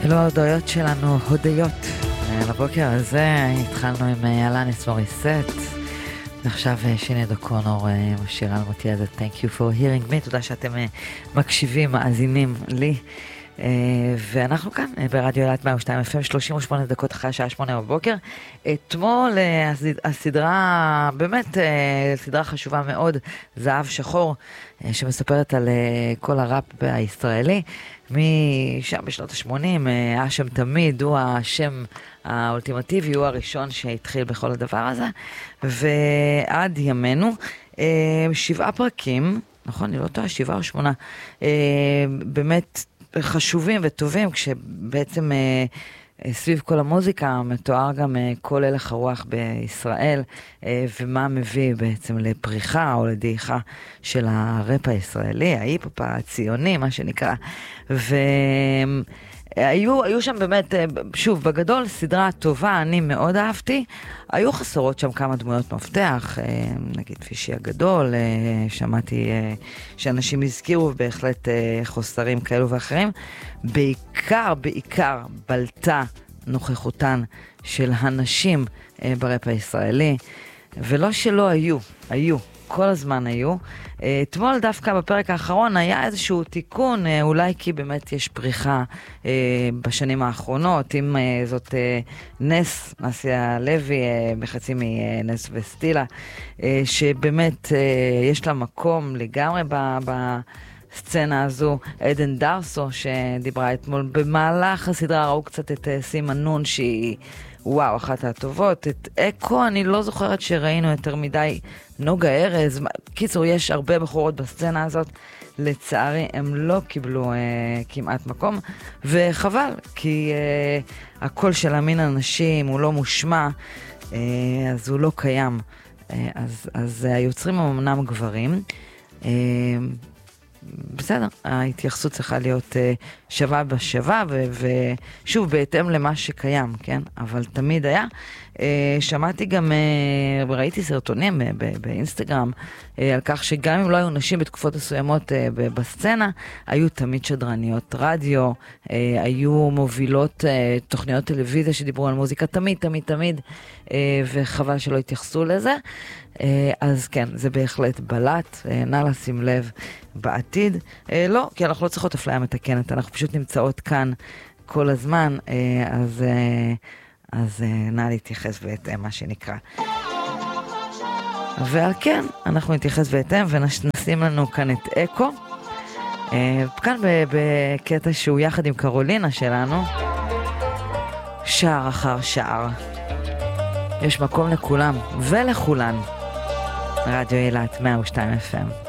אלו ההודעות שלנו, הודיות. לבוקר הזה התחלנו עם אלניס מוריסט, ועכשיו שיני דוקונור משאיר אלמותי הזה, Thank you for hearing me, תודה שאתם מקשיבים, מאזינים לי, ואנחנו כאן ברדיו אילת 102 FM, 38 דקות אחרי השעה 8 בבוקר. אתמול הסדרה, באמת סדרה חשובה מאוד, זהב שחור, שמספרת על כל הראפ הישראלי, משם בשנות ה-80, השם תמיד הוא השם האולטימטיבי, הוא הראשון שהתחיל בכל הדבר הזה, ועד ימינו, 7 פרקים, נכון, אני לא טועה, 7 או 8, באמת חשובים וטובים, כשבעצם סביב כל המוזיקה מתואר גם כל הלך הרוח בישראל, ומה מביא בעצם לפריחה או לדעיכה של הראפ הישראלי, ההיפ-הופ הציוני, מה שנקרא. היו שם באמת, שוב, בגדול, סדרה טובה, אני מאוד אהבתי. היו חסרות שם כמה דמויות מפתח, נגיד פישי הגדול, שמעתי שאנשים הזכירו בהחלט חוסרים כאלו ואחרים. בעיקר בלטה נוכחותן של הנשים בראפ הישראלי, ולא שלא היו. כל הזמן היו. אתמול דווקא בפרק האחרון היה איזשהו תיקון, אולי כי באמת יש פריחה בשנים האחרונות, אם זאת נס, נסיה לוי, בחצי מנס וסטילה, שבאמת יש לה מקום לגמרי בסצנה הזו. עדן דרסו שדיברה אתמול במהלך הסדרה, ראו קצת את סימה נון שהיא וואו, אחת הטובות. את אקו אני לא זוכרת שראינו יותר מדי. נוגה ארז, קיצור, יש הרבה בחורות בסצנה הזאת, לצערי הם לא קיבלו כמעט מקום, וחבל, כי הקול של המין האנשים הוא לא מושמע, אז הוא לא קיים. אז היוצרים הם אמנם גברים, בסדר, ההתייחסות צריכה להיות שווה בשווה, ושוב, בהתאם למה שקיים, כן? אבל תמיד היה. שמעתי גם, ראיתי סרטונים באינסטגרם, על כך שגם אם לא היו נשים בתקופות מסוימות בסצנה, היו תמיד שדרניות רדיו, היו מובילות תוכניות טלוויזיה שדיברו על מוזיקה, תמיד, וחבל שלא התייחסו לזה. אז כן, זה בהחלט בלט, נא לשים לב בעתיד. לא, כי אנחנו לא צריכות אפליה מתקנת, אנחנו פשוט נמצאות כאן כל הזמן, אז נא להתייחס בהתאם, מה שנקרא. ועל כן, אנחנו נתייחס בהתאם ונשים לנו כאן את אקו, כאן בקטע שהוא יחד עם קרולינה שלנו, שער אחר שער. יש מקום לכולם ולכולן. רדיו אילת 102 FM.